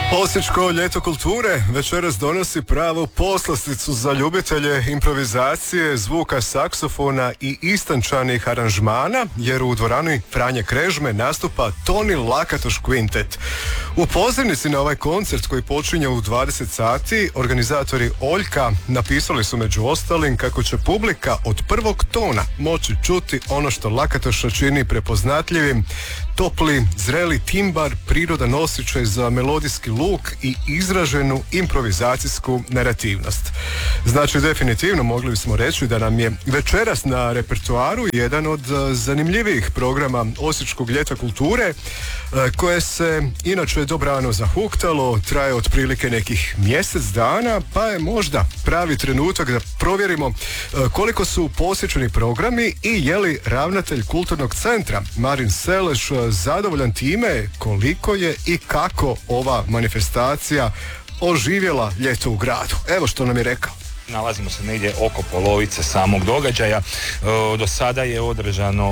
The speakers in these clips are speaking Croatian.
Osječko ljeto kulture večeras donosi pravu poslasticu za ljubitelje improvizacije, zvuka saksofona i istančanih aranžmana, jer u dvorani Franje Krežme nastupa Toni Lakatoš Quintet. U pozivnici na ovaj koncert koji počinje u 20 sati, organizatori Oljka napisali su među ostalim kako će publika od prvog tona moći čuti ono što Lakatoša čini prepoznatljivim: topli, zreli timbar, prirodan osjećaj za melodijski luk i izraženu improvizacijsku narativnost. Znači, definitivno mogli bismo reći da nam je večeras na repertoaru jedan od zanimljivijih programa Osječkog ljeta kulture, koje se inače dobrano zahuktalo, traje otprilike nekih mjesec dana, pa je možda pravi trenutak da provjerimo koliko su posjećeni programi i je li ravnatelj kulturnog centra Marin Seleš zadovoljan time koliko je i kako ova manifestacija oživjela ljeto u gradu. Evo što nam je rekao. Nalazimo se negdje oko polovice samog događaja. Do sada je održano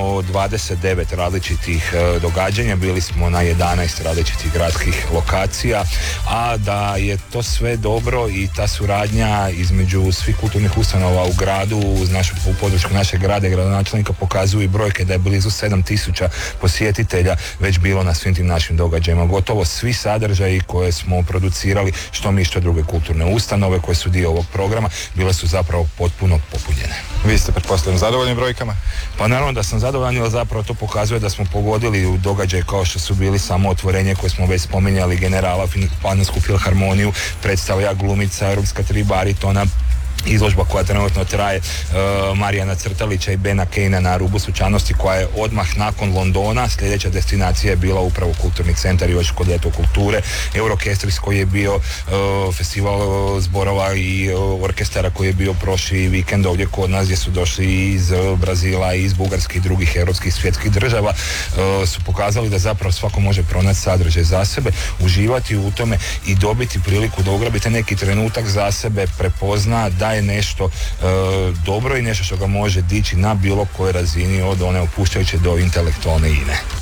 29 različitih događanja, bili smo na 11 različitih gradskih lokacija, a da je to sve dobro i ta suradnja između svih kulturnih ustanova u gradu, uz našu podršku našeg grada i gradonačelnika pokazuju i brojke da je blizu 7000 posjetitelja već bilo na svim tim našim događajima. Gotovo svi sadržaji koje smo producirali, što mi što druge kulturne ustanove koje su dio ovog programa, bile su zapravo potpuno popunjene. Vi ste pretpostavljeni zadovoljni brojkama? Pa naravno da sam zadovoljan, ali zapravo to pokazuje da smo pogodili u događaj kao što su bili samo otvorenje koje smo već spominjali Generala, Panonsku filharmoniju, predstavlja glumica Europska 3 baritona, izložba koja trenutno traje Marijana Crtalića i Bena Kejna na rubu slučajnosti, koja je odmah nakon Londona. Sljedeća destinacija je bila upravo Kulturni centar i Osječko ljeto kulture, Eurokestris koji je bio festival zborova i orkestara koji je bio prošli vikend ovdje kod nas, gdje su došli iz Brazila, iz Bugarske i drugih europskih svjetskih država, su pokazali da zapravo svako može pronaći sadržaj za sebe, uživati u tome i dobiti priliku da ugrabite neki trenutak za sebe, prepozna da je nešto dobro i nešto što ga može dići na bilo kojoj razini, od one opuštajuće do intelektualne ine.